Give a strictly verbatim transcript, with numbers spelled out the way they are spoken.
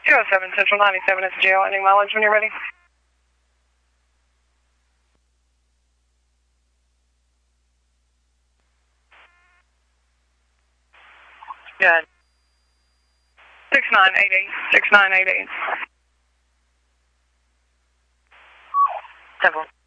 two oh seven Central ninety-seven is jail. Any mileage when you're ready? Good. six nine eight eight. six nine eight eight. Simple.